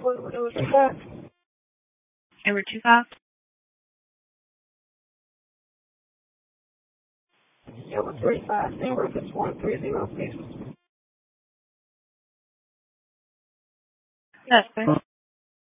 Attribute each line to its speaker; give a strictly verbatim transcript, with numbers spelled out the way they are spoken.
Speaker 1: What, what was the fact?
Speaker 2: Number two five?
Speaker 1: Number three five, number six one three zero six.
Speaker 2: Yes, sir.